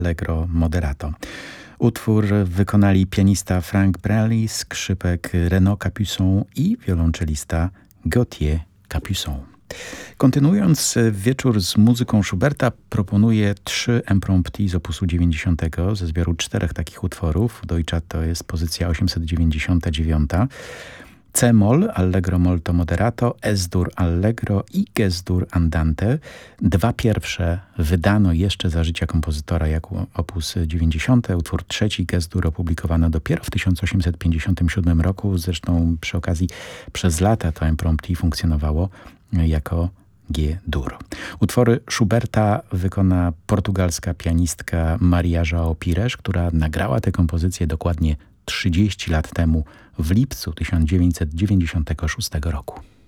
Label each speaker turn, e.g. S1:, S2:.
S1: Allegro moderato. Utwór wykonali pianista Frank Braley, skrzypek Renaud Capuçon i wiolonczelista Gauthier Capuçon. Kontynuując wieczór z muzyką Schuberta, proponuję 3 impromptu z opusu 90 ze zbioru 4 takich utworów. Deutsche to jest pozycja 899. C-moll, Allegro molto moderato, S-dur Allegro i G-dur andante. 2 pierwsze wydano jeszcze za życia kompozytora jako opus 90. Utwór 3 G-dur opublikowano dopiero w 1857 roku. Zresztą przy okazji przez lata to impromptu funkcjonowało jako G-dur. Utwory Schuberta wykona portugalska pianistka Maria João Pires, która nagrała tę kompozycję dokładnie 30 lat temu, w lipcu 1996 roku.